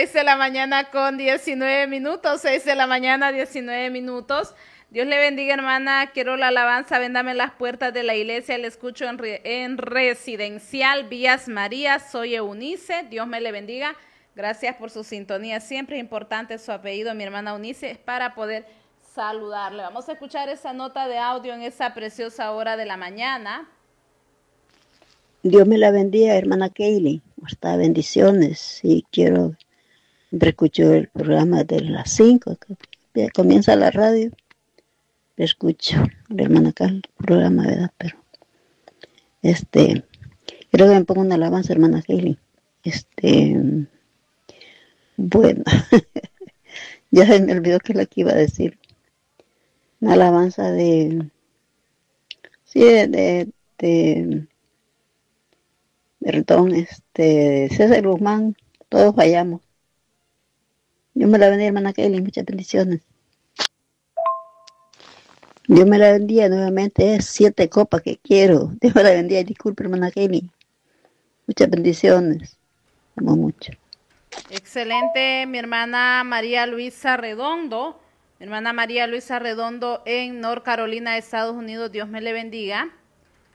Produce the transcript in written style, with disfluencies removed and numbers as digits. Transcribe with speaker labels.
Speaker 1: 6 de la mañana con 19 minutos, 6 de la mañana 19 minutos. Dios le bendiga, hermana. Quiero la alabanza. Véndame las puertas de la iglesia. Le escucho en Residencial Vías María. Soy Eunice. Dios me le bendiga. Gracias por su sintonía. Siempre es importante su apellido, mi hermana Eunice, es para poder saludarle. Vamos a escuchar esa nota de audio en esa preciosa hora de la mañana.
Speaker 2: Dios me la bendiga, hermana Kaylee. Hasta bendiciones. Y siempre escucho el programa de las 5, que comienza la radio. Le escucho, la hermana acá, el programa, ¿verdad? Pero, creo que me pongo una alabanza, hermana Kaylee. Bueno, ya se me olvidó que es la que iba a decir. Una alabanza perdón, César Guzmán, todos fallamos. Dios me la bendiga, hermana Kelly, muchas bendiciones. Dios me la bendiga nuevamente, es 7 copas que quiero. Dios me la bendiga, disculpe, hermana Kelly. Muchas bendiciones. Amo mucho.
Speaker 1: Excelente, mi hermana María Luisa Redondo. Mi hermana María Luisa Redondo en North Carolina, Estados Unidos. Dios me le bendiga.